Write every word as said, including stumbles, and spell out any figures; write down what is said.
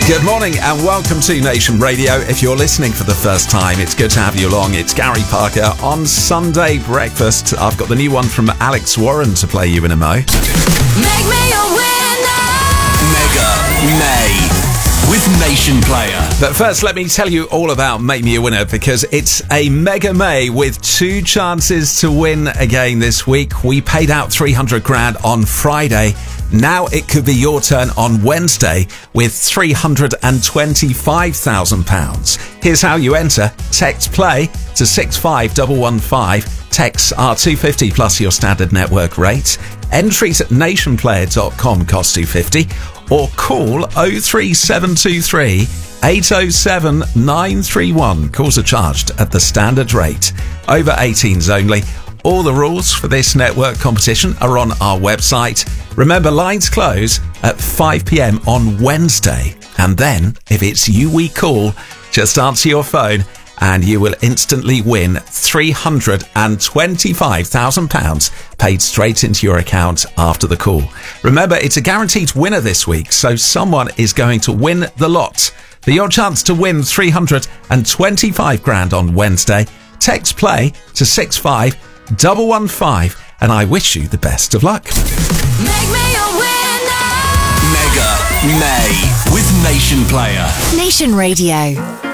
Good morning and welcome to Nation Radio. If you're listening for the first time, it's good to have you along. It's Gary Parker on Sunday Breakfast. I've got the new one from Alex Warren to play you in a mo. Make me a winner! Mega May with Nation Player. But first, let me tell you all about Make Me a Winner, because it's a Mega May with two chances to win again this week. We paid out three hundred grand on Friday. Now it could be your turn on Wednesday with three hundred twenty-five thousand pounds. Here's how you enter. Text play to six five one one five. Texts are two hundred fifty plus your standard network rate. Entries at nation player dot com cost two hundred fifty. Or call oh three seven two three eight oh seven nine three one. Calls are charged at the standard rate. Over eighteens only. All the rules for this network competition are on our website. Remember, lines close at five p.m. on Wednesday. And then, if it's you we call, just answer your phone and you will instantly win three hundred twenty-five thousand pounds paid straight into your account after the call. Remember, it's a guaranteed winner this week, so someone is going to win the lot. For your chance to win three hundred twenty-five grand on Wednesday, text play to six five one one five, and I wish you the best of luck. Make me a winner! Mega May with Nation Player. Nation Radio.